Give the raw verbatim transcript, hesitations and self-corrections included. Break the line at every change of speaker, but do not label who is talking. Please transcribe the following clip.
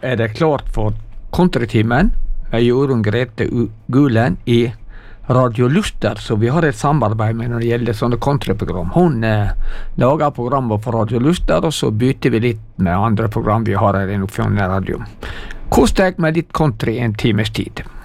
er det klart for Kontratimen med Jorunn Grete Gulen i Radio Luster, så vi har et samarbeid med når det gjelder sånne countryprogram. Hun eh, lager programmer for Radio Luster, og så bytter vi litt med andre program vi har her i Nordfjord Radio. Kos deg med litt country en times tid.